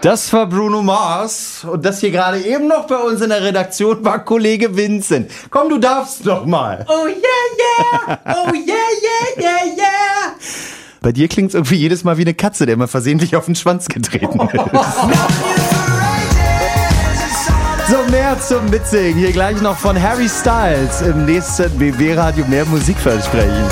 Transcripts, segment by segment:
Das war Bruno Mars und das hier gerade eben noch bei uns in der Redaktion war Kollege Vincent. Komm, du darfst doch mal. Oh yeah, yeah, oh yeah, yeah, yeah, yeah. Bei dir klingt es irgendwie jedes Mal wie eine Katze, der mal versehentlich auf den Schwanz getreten ist. So, mehr zum Mitsingen. Hier gleich noch von Harry Styles im nächsten BB-Radio mehr Musik versprechen.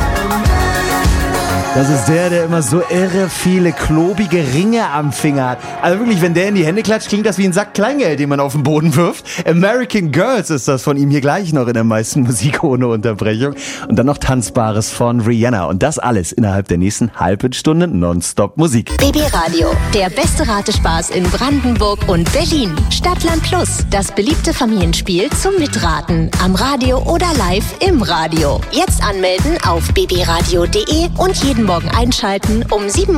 Das ist der immer so irre viele klobige Ringe am Finger hat. Also wirklich, wenn der in die Hände klatscht, klingt das wie ein Sack Kleingeld, den man auf den Boden wirft. American Girls ist das von ihm hier gleich noch in der meisten Musik ohne Unterbrechung. Und dann noch Tanzbares von Rihanna. Und das alles innerhalb der nächsten halben Stunde nonstop Musik. BB Radio, der beste Ratespaß in Brandenburg und Berlin. Stadtland Plus, das beliebte Familienspiel zum Mitraten. Am Radio oder live im Radio. Jetzt anmelden auf bbradio.de und jeden Morgen einschalten um 7.45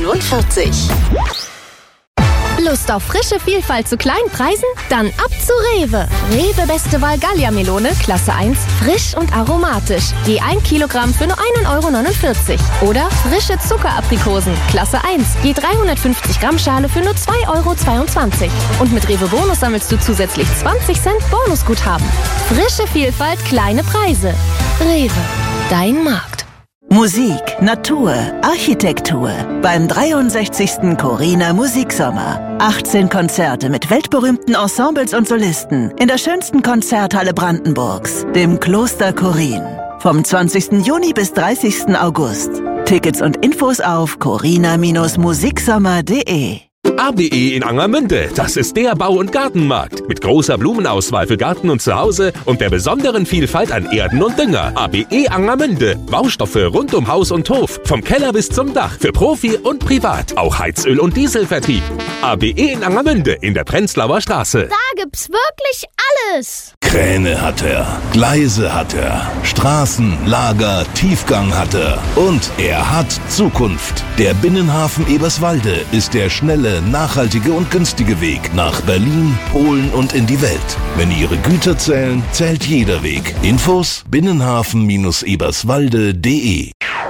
Uhr. Lust auf frische Vielfalt zu kleinen Preisen? Dann ab zu Rewe. Rewe Beste Wahl Gallia-Melone, Klasse 1, frisch und aromatisch. Je 1 Kilogramm für nur 1,49 €. Oder frische Zuckeraprikosen, Klasse 1, je 350 Gramm Schale für nur 2,22 €. Und mit Rewe Bonus sammelst du zusätzlich 20 Cent Bonusguthaben. Frische Vielfalt, kleine Preise. Rewe, dein Markt. Musik, Natur, Architektur beim 63. Corina Musiksommer. 18 Konzerte mit weltberühmten Ensembles und Solisten in der schönsten Konzerthalle Brandenburgs, dem Kloster Korin. Vom 20. Juni bis 30. August. Tickets und Infos auf corina-musiksommer.de. ABE in Angermünde, das ist der Bau- und Gartenmarkt. Mit großer Blumenauswahl für Garten und Zuhause und der besonderen Vielfalt an Erden und Dünger. ABE Angermünde. Baustoffe rund um Haus und Hof. Vom Keller bis zum Dach. Für Profi und Privat. Auch Heizöl- und Dieselvertrieb. ABE in Angermünde in der Prenzlauer Straße. Da gibt's wirklich alles. Kräne hat er, Gleise hat er, Straßen, Lager, Tiefgang hat er. Und er hat Zukunft. Der Binnenhafen Eberswalde ist der schnelle, nachhaltige und günstige Weg nach Berlin, Polen und in die Welt. Wenn Ihre Güter zählen, zählt jeder Weg. Infos binnenhafen-eberswalde.de.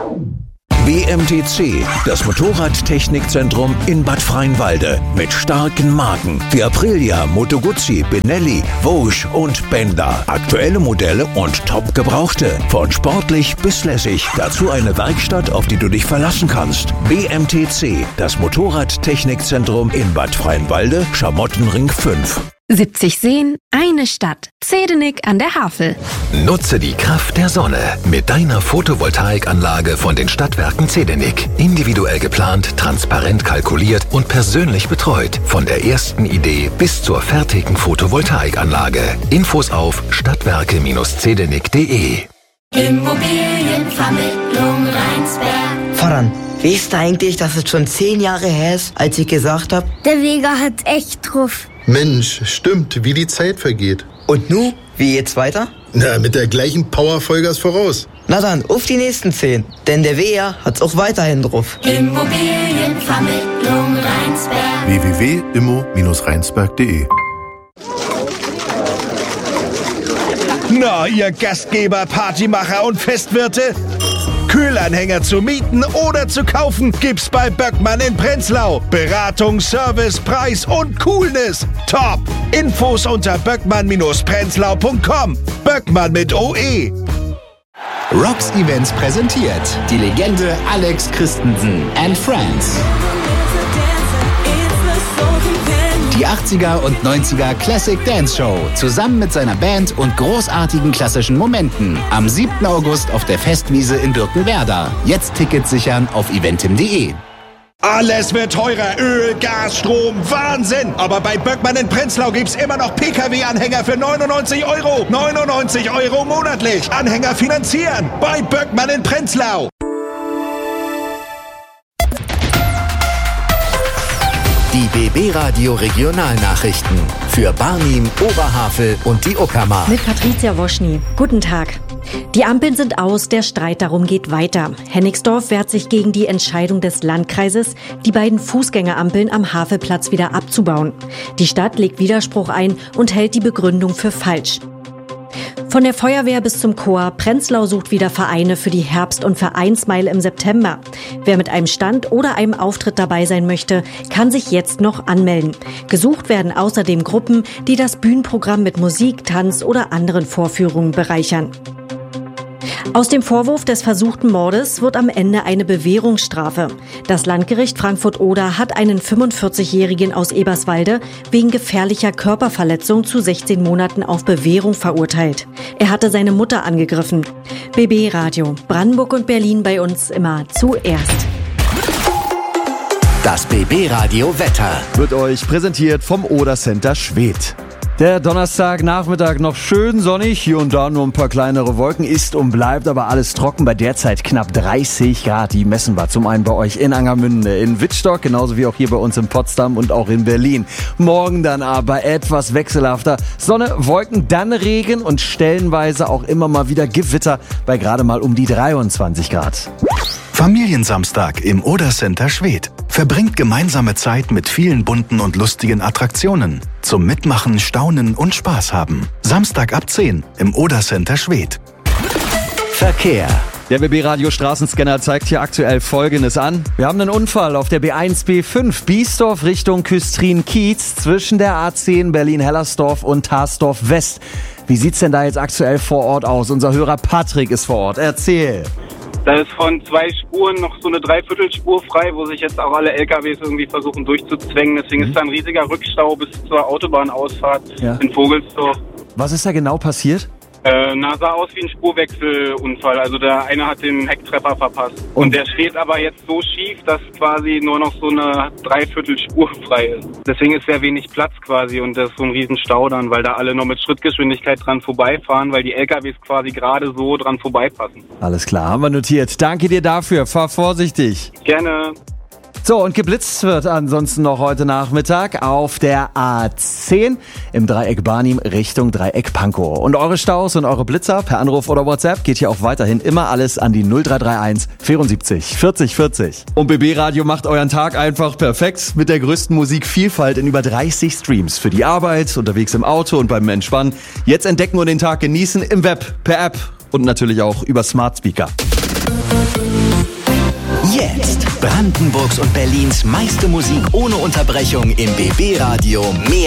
BMTC, das Motorradtechnikzentrum in Bad Freienwalde. Mit starken Marken wie Aprilia, Moto Guzzi, Benelli, Vosges und Bender. Aktuelle Modelle und top gebrauchte. Von sportlich bis lässig. Dazu eine Werkstatt, auf die du dich verlassen kannst. BMTC, das Motorradtechnikzentrum in Bad Freienwalde, Schamottenring 5. 70 Seen, eine Stadt. Zedenik an der Havel. Nutze die Kraft der Sonne mit deiner Photovoltaikanlage von den Stadtwerken Zedenik. Individuell geplant, transparent kalkuliert und persönlich betreut. Von der ersten Idee bis zur fertigen Photovoltaikanlage. Infos auf stadtwerke-zedenik.de. Immobilienvermittlung Rheinsberg. Voran. Weißt du eigentlich, dass es schon 10 Jahre her ist, als ich gesagt habe, der Vega hat echt drauf. Mensch, stimmt, wie die Zeit vergeht. Und nu, wie geht's weiter? Na, mit der gleichen Power Vollgas voraus. Na dann, auf die nächsten 10, denn der Vega hat's auch weiterhin drauf. Immobilienvermittlung Rheinsberg. www.immo-rheinsberg.de. Na, ihr Gastgeber, Partymacher und Festwirte? Kühlanhänger zu mieten oder zu kaufen gibt's bei Böckmann in Prenzlau. Beratung, Service, Preis und Coolness. Top! Infos unter böckmann-prenzlau.com. Böckmann mit OE. Rocks Events präsentiert die Legende Alex Christensen and Friends. Die 80er und 90er Classic Dance Show zusammen mit seiner Band und großartigen klassischen Momenten. Am 7. August auf der Festwiese in Birkenwerder. Jetzt Tickets sichern auf eventim.de. Alles wird teurer. Öl, Gas, Strom, Wahnsinn. Aber bei Böckmann in Prenzlau gibt's immer noch PKW-Anhänger für 99 €. 99 € monatlich. Anhänger finanzieren. Bei Böckmann in Prenzlau. Die BB Radio Regionalnachrichten für Barnim, Oberhavel und die Uckermark. Mit Patricia Woschny. Guten Tag. Die Ampeln sind aus, der Streit darum geht weiter. Hennigsdorf wehrt sich gegen die Entscheidung des Landkreises, die beiden Fußgängerampeln am Havelplatz wieder abzubauen. Die Stadt legt Widerspruch ein und hält die Begründung für falsch. Von der Feuerwehr bis zum Chor, Prenzlau sucht wieder Vereine für die Herbst- und Vereinsmeile im September. Wer mit einem Stand oder einem Auftritt dabei sein möchte, kann sich jetzt noch anmelden. Gesucht werden außerdem Gruppen, die das Bühnenprogramm mit Musik, Tanz oder anderen Vorführungen bereichern. Aus dem Vorwurf des versuchten Mordes wird am Ende eine Bewährungsstrafe. Das Landgericht Frankfurt-Oder hat einen 45-Jährigen aus Eberswalde wegen gefährlicher Körperverletzung zu 16 Monaten auf Bewährung verurteilt. Er hatte seine Mutter angegriffen. BB Radio, Brandenburg und Berlin bei uns immer zuerst. Das BB Radio Wetter wird euch präsentiert vom Oder Center Schwedt. Der Donnerstagnachmittag noch schön sonnig, hier und da nur ein paar kleinere Wolken, ist und bleibt aber alles trocken, bei derzeit knapp 30 Grad. Die messen wir zum einen bei euch in Angermünde, in Wittstock, genauso wie auch hier bei uns in Potsdam und auch in Berlin. Morgen dann aber etwas wechselhafter. Sonne, Wolken, dann Regen und stellenweise auch immer mal wieder Gewitter bei gerade mal um die 23 Grad. Familiensamstag im Oder Center Schwedt. Verbringt gemeinsame Zeit mit vielen bunten und lustigen Attraktionen. Zum Mitmachen, Staunen und Spaß haben. Samstag ab 10 im Oder Center Schwedt. Verkehr. Der BB-Radio Straßenscanner zeigt hier aktuell Folgendes an. Wir haben einen Unfall auf der B1-B5 Biesdorf Richtung Küstrin-Kiez zwischen der A10 Berlin-Hellersdorf und Tarsdorf West. Wie sieht's denn da jetzt aktuell vor Ort aus? Unser Hörer Patrick ist vor Ort. Erzähl. Da ist von 2 Spuren noch so eine Dreiviertelspur frei, wo sich jetzt auch alle LKWs irgendwie versuchen durchzuzwängen. Deswegen ist da ein riesiger Rückstau bis zur Autobahnausfahrt in Vogelsdorf. Was ist da genau passiert? Sah aus wie ein Spurwechselunfall. Also der eine hat den Hecktreffer verpasst. Und der steht aber jetzt so schief, dass quasi nur noch so eine Dreiviertelspur frei ist. Deswegen ist sehr wenig Platz quasi und das ist so ein Riesenstau dann, weil da alle noch mit Schrittgeschwindigkeit dran vorbeifahren, weil die LKWs quasi gerade so dran vorbeipassen. Alles klar, haben wir notiert. Danke dir dafür. Fahr vorsichtig. Gerne. So, und geblitzt wird ansonsten noch heute Nachmittag auf der A10 im Dreieck Barnim Richtung Dreieck Pankow. Und eure Staus und eure Blitzer per Anruf oder WhatsApp geht hier auch weiterhin immer alles an die 0331 74 40 40. Und BB Radio macht euren Tag einfach perfekt mit der größten Musikvielfalt in über 30 Streams. Für die Arbeit, unterwegs im Auto und beim Entspannen. Jetzt entdecken und den Tag genießen im Web, per App und natürlich auch über Smart Speaker. Jetzt Brandenburgs und Berlins meiste Musik ohne Unterbrechung im BB Radio.